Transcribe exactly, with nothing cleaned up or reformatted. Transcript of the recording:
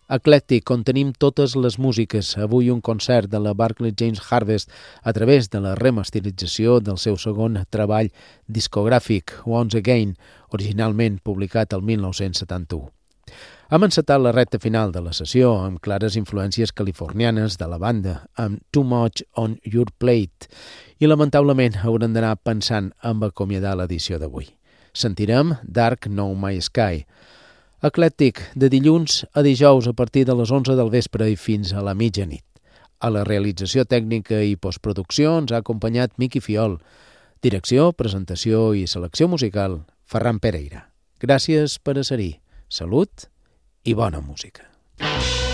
Eclèctic, on tenim totes les músiques. Avui un concert de la Barclay James Harvest a través de la remasterització del seu segon treball discogràfic, Once Again, originalment publicat el mil nou-cents setanta-u. Hem encetat la recta final de la sessió amb clares influències californianes de la banda, amb Too Much on Your Plate, i lamentablement haurem d'anar pensant en acomiadar l'edició d'avui. Sentirem Dark Know My Sky, eclèctic, de dilluns a dijous a partir de les onze del vespre i fins a la mitjanit. A la realització tècnica i postproducció ens ha acompanyat Miqui Fiol. Direcció, presentació i selecció musical, Ferran Pereira. Gràcies per a ser-hi. Salut i bona música.